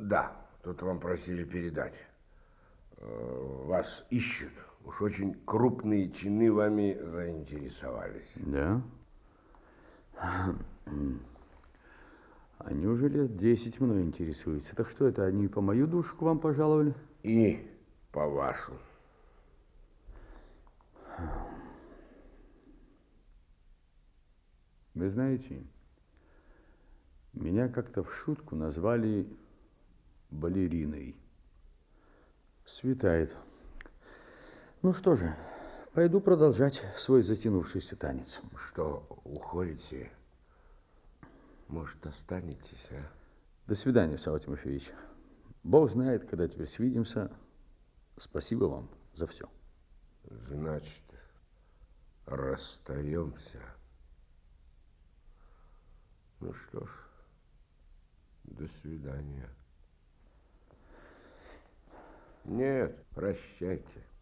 Да, тут вам просили передать. Вас ищут. Уж очень крупные чины вами заинтересовались. Да? Они уже лет 10 мной интересуются. Так что это, они по мою душу к вам пожаловали? И по вашу. Вы знаете, меня как-то в шутку назвали балериной. Светает. Ну что же, пойду продолжать свой затянувшийся танец. Что, уходите? Может, останетесь, а? До свидания, Савва Тимофеевич. Бог знает, когда теперь свидимся. Спасибо вам за все. Значит, расстаемся. Ну что ж, до свидания. Нет, прощайте.